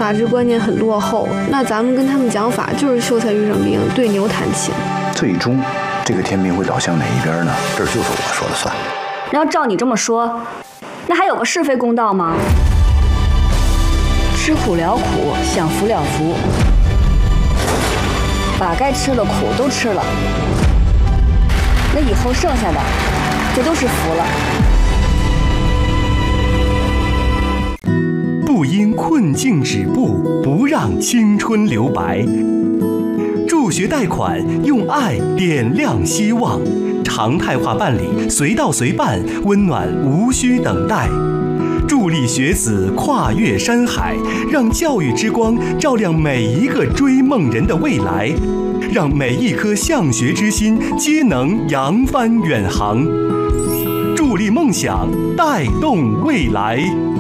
法治观念很落后，那咱们跟他们讲法就是秀才遇上兵，对牛弹琴。 最终，这个天平会倒向哪一边呢？这就是我说了算。 然后照你这么说，那还有个是非公道吗？吃苦了苦，享福了福，把该吃的苦都吃了，那以后剩下的就都是福了。 不因困境止步，不让青春留白。助学贷款，用爱点亮希望，常态化办理，随到随办，温暖无需等待。助力学子跨越山海，让教育之光照亮每一个追梦人的未来，让每一颗向学之心皆能扬帆远航。助力梦想，带动未来。